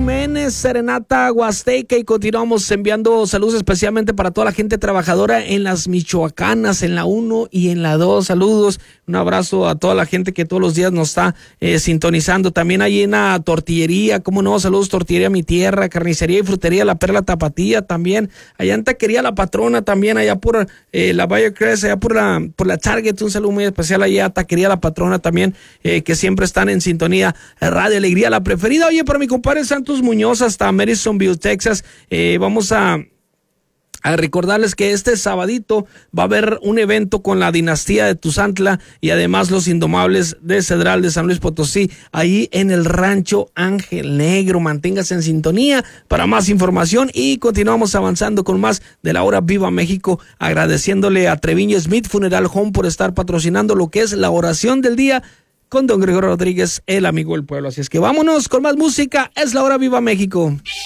Jiménez, Serenata Huasteca, y continuamos enviando saludos especialmente para toda la gente trabajadora en las Michoacanas, en la 1 y en la 2. Saludos, un abrazo a toda la gente que todos los días nos está sintonizando. También hay una tortillería, cómo no, saludos, Tortillería Mi Tierra, Carnicería y Frutería La Perla Tapatía también. Allá en Taquería La Patrona también, allá por la Valle Crest, allá por la Target, un saludo muy especial allá a Taquería La Patrona también, que siempre están en sintonía. Radio Alegría, la preferida. Oye, para mi compadre Santos Muñoz hasta Madisonville, Texas, vamos a recordarles que este sabadito va a haber un evento con la dinastía de Tuzantla y además los Indomables de Cedral de San Luis Potosí, ahí en el rancho Ángel Negro. Manténgase en sintonía para más información y continuamos avanzando con más de la hora Viva México, agradeciéndole a Treviño Smith Funeral Home por estar patrocinando lo que es la oración del día con don Gregorio Rodríguez, el amigo del pueblo. Así es que vámonos con más música. Es la hora Viva México.